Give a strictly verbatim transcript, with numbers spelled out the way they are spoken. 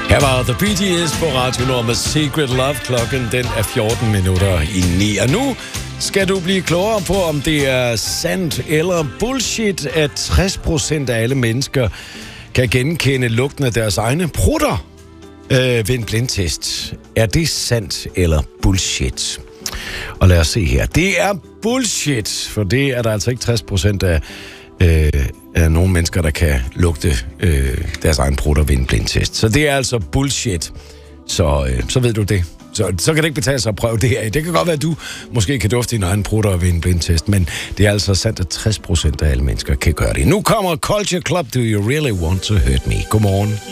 Her var The Bee Gees på Radio Nord med Secret Love. Klokken den er fjorten minutter i ni. Og nu skal du blive klogere på, om det er sandt eller bullshit, at tres procent af alle mennesker kan genkende lugten af deres egne prutter øh, ved en blindtest. Er det sandt eller bullshit? Og lad os se her. Det er bullshit, for det er der altså ikke tres procent af, øh, af nogle mennesker, der kan lugte øh, deres egen prutter ved en blindtest. Så det er altså bullshit. Så, øh, så ved du det. Så, så kan det ikke betale sig at prøve det her. Det kan godt være, at du måske kan dufte dine egne prutter ved en blindtest, men det er altså sandt, at tres procent af alle mennesker kan gøre det. Nu kommer Culture Club. Do you really want to hurt me? Godmorgen.